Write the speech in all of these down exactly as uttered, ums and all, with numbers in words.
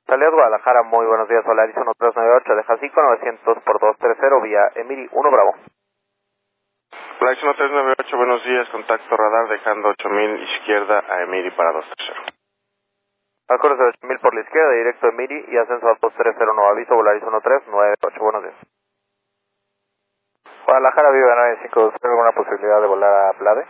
Salud Guadalajara, muy buenos días, Solaris uno tres nueve ocho, deja cinco novecientos por dos tres cero vía Emiri uno Bravo. Solaris uno tres nueve ocho, buenos días, contacto radar dejando ocho mil izquierda a Emiri para dos tres cero. Acuérdese de ocho mil por la izquierda, directo Emiri y ascenso a dos tres cero, nuevo aviso, Volaris uno tres nueve ocho, buenos días. Guadalajara, Viva nueve cinco dos cero, ¿alguna posibilidad de volar a Plade?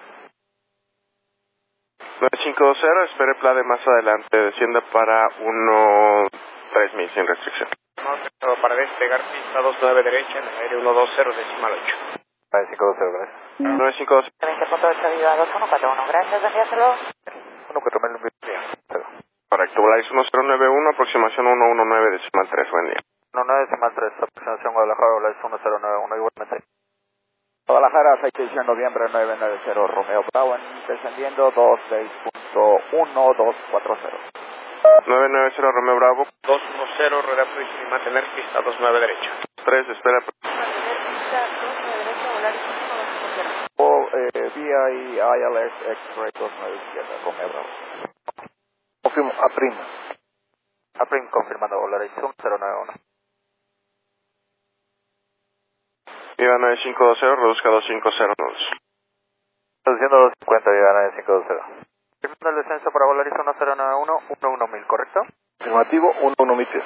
nueve cinco dos cero, espere Plade más adelante, descienda para uno tres mil sin restricción. No, para despegar pista dos nueve derecha en el aire uno dos cero decimal ocho. nueve cinco dos cero, gracias. nueve cinco dos cero. veinte punto ocho, Viva dos uno cuatro uno, gracias, envíaselo. uno cuatro mil, cero. Correcto, Volaris uno cero nueve uno, aproximación uno uno nueve decimal tres, buen día. uno nueve decimal tres, aproximación Guadalajara, Volaris uno cero nueve uno, igualmente. Guadalajara, fecha de noviembre nueve nueve cero, Romeo Bravo, descendiendo dos seis punto uno dos cuatro cero. nueve nueve cero Romeo Bravo. dos uno cero, rueda provisional y mantener pista dos nueve derecha. tres, espera. O eh, vía y I L S X-Ray dos nueve izquierda, Romeo Bravo. Confirmo, Aprim. Aprim confirmando, Volaris uno cero nueve uno. Viva nueve cinco dos cero, reduzca dos cinco cero nudos. Reduciendo dos cincuenta, Viva nueve cinco dos cero. Confirmando el descenso para Volaris uno cero nueve uno, uno uno mil, ¿correcto? Afirmativo, uno uno mil.